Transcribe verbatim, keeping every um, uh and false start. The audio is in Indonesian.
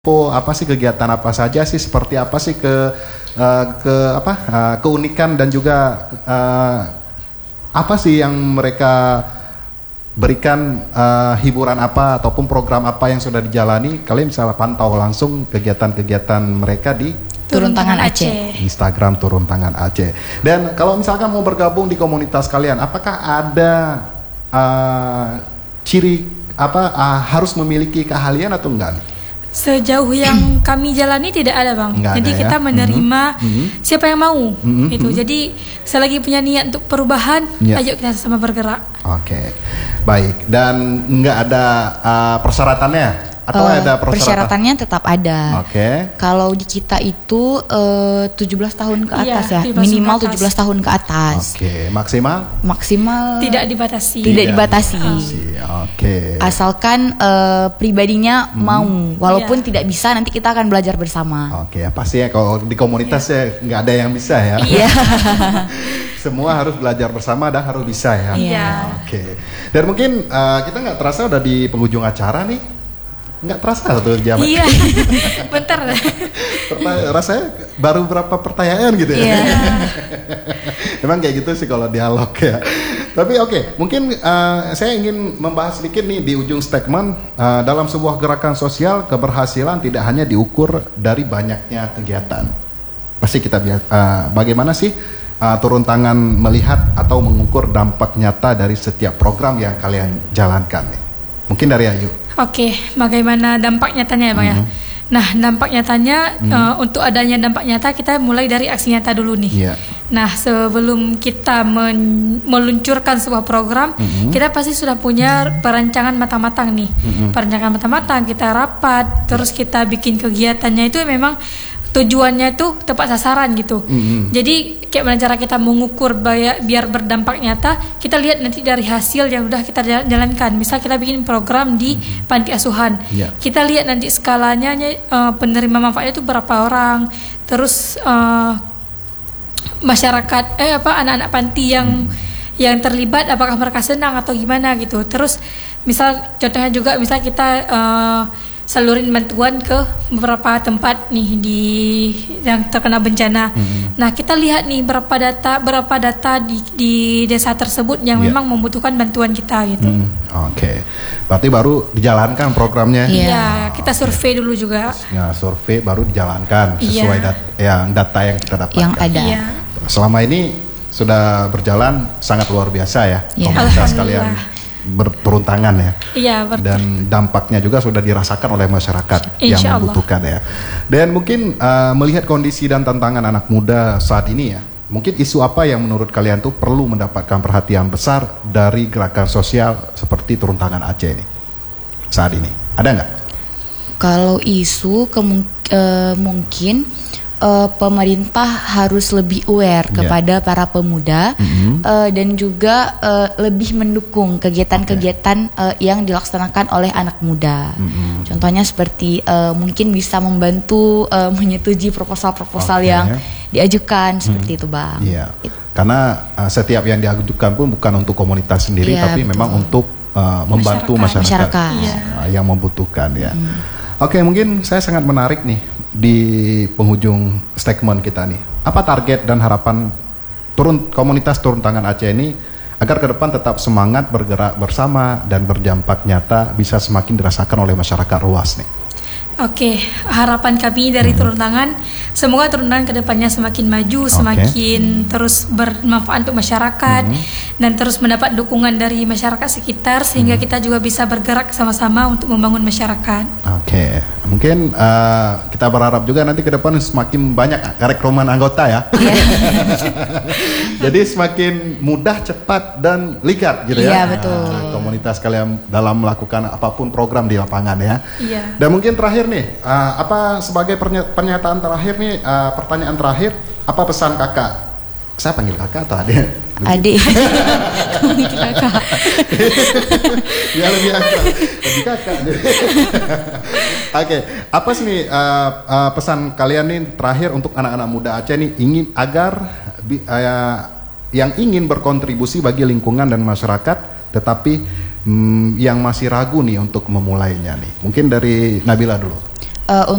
Oh, apa sih kegiatan apa saja sih, seperti apa sih ke uh, ke apa uh, keunikan dan juga uh, apa sih yang mereka berikan, uh, hiburan apa ataupun program apa yang sudah dijalani. Kalian bisa pantau langsung kegiatan-kegiatan mereka di Turun Tangan Aceh, Instagram Turun Tangan Aceh. Dan kalau misalkan mau bergabung di komunitas kalian, apakah ada uh, ciri apa uh, harus memiliki keahlian atau enggak? Sejauh yang kami jalani tidak ada, Bang. Nggak Jadi ada, kita ya? menerima Mm-hmm. siapa yang mau. Mm-hmm. Itu. Jadi selagi punya niat untuk perubahan, Ya. ayo kita sama bergerak. Oke, baik. Dan nggak ada uh, persyaratannya atau Uh, ada persyaratan? Persyaratannya tetap ada. Oke. Kalau di kita itu uh, tujuh belas tahun ke atas Iya, ya, tujuh belas minimal ke atas. tujuh belas tahun ke atas. Oke, maksimal? Maksimal Tidak dibatasi. Tidak dibatasi. Oke. Asalkan uh, pribadinya mau, walaupun Iya. tidak bisa nanti kita akan belajar bersama. Oke, ya pasti ya kalau di komunitas ya nggak ada yang bisa ya. Iya. Semua harus belajar bersama dan harus bisa ya. Iya. Oke. Dan mungkin uh, kita nggak terasa udah di penghujung acara nih. Nggak terasa satu jam. Iya. Bentar. Pertanya- rasanya baru berapa pertanyaan gitu ya. Iya. Memang kayak gitu sih kalau dialog ya. Tapi oke, mungkin uh, saya ingin membahas sedikit nih di ujung statement, uh, dalam sebuah gerakan sosial keberhasilan tidak hanya diukur dari banyaknya kegiatan. Pasti kita biar, uh, bagaimana sih uh, turun tangan melihat atau mengukur dampak nyata dari setiap program yang kalian jalankan nih. Mungkin dari Ayu. Oke, bagaimana dampak nyatanya ya, Bang ya? Nah, dampak nyatanya uh, untuk adanya dampak nyata kita mulai dari aksi nyata dulu nih. Iya. Nah, sebelum kita men- meluncurkan sebuah program, kita pasti sudah punya perancangan matang-matang nih. Perancangan matang-matang, kita rapat, terus kita bikin kegiatannya itu memang tujuannya itu tepat sasaran gitu. Mm-hmm. Jadi kayak mana cara kita mengukur biar, biar berdampak nyata, kita lihat nanti dari hasil yang udah kita jal- jalankan. Misal kita bikin program di panti asuhan, Yeah. kita lihat nanti skalanya uh, penerima manfaatnya itu berapa orang, terus uh, masyarakat eh apa anak-anak panti yang mm. yang terlibat apakah mereka senang atau gimana gitu. Terus misal contohnya juga misal kita uh, salurin bantuan ke beberapa tempat nih di yang terkena bencana. Mm-hmm. Nah, kita lihat nih berapa data berapa data di, di desa tersebut yang Yeah. memang membutuhkan bantuan kita gitu. Hmm, Oke, berarti baru dijalankan programnya. Iya. Ya, kita survei dulu juga. Ya, survei baru dijalankan sesuai Iya. dat- yang data yang kita dapatkan. Yang ada. Iya. Selama ini sudah berjalan sangat luar biasa ya, Iya. komunitas kalian Alhamdulillah. berturun tangan ya. Iya, ber- Dan dampaknya juga sudah dirasakan oleh masyarakat yang Insya Allah. membutuhkan ya. Dan mungkin uh, melihat kondisi dan tantangan anak muda saat ini ya, mungkin isu apa yang menurut kalian tuh perlu mendapatkan perhatian besar dari gerakan sosial seperti Turun Tangan Aceh ini saat ini? Ada nggak? Kalau isu kemung- eh, mungkin eh, pemerintah harus lebih aware Ya. kepada para pemuda, Mhm. eh, dan juga eh, lebih mendukung kegiatan-kegiatan eh, yang dilaksanakan oleh anak muda. Mhm. Contohnya seperti eh, mungkin bisa membantu eh, menyetujui proposal-proposal Oke. yang diajukan seperti itu, Bang. Iya. Karena uh, setiap yang diajukan pun bukan untuk komunitas sendiri, Iya, tapi betul. memang untuk uh, membantu masyarakat, Masyarakat. Masyarakat. uh, yang membutuhkan ya. Oke, mungkin saya sangat menarik nih di penghujung statement kita nih. Apa target dan harapan turun komunitas Turun Tangan Aceh ini agar ke depan tetap semangat bergerak bersama dan berdampak nyata bisa semakin dirasakan oleh masyarakat luas nih? Oke, harapan kami dari Turun Tangan, semoga Turun Tangan kedepannya semakin maju, semakin terus bermanfaat untuk masyarakat, dan terus mendapat dukungan dari masyarakat sekitar, sehingga kita juga bisa bergerak sama-sama untuk membangun masyarakat. Oke, mungkin uh, kita berharap juga nanti ke depan semakin banyak rekrutmen anggota ya. Jadi semakin mudah, cepat, dan ligat gitu ya. Iya, betul. Nah, komunitas kalian dalam melakukan apapun program di lapangan ya. Iya. Dan mungkin terakhir nih, uh, apa sebagai pernya- pernyataan terakhir nih, uh, pertanyaan terakhir, apa pesan kakak? Saya panggil kakak atau adik? Adik. Kamu kakak. Ya lebih akrab, lebih kakak. Oke, apa sih nih uh, uh, pesan kalian nih terakhir untuk anak-anak muda Aceh nih, ingin agar bi- uh, yang ingin berkontribusi bagi lingkungan dan masyarakat, tetapi mm, yang masih ragu nih untuk memulainya nih. Mungkin dari Nabila dulu. uh,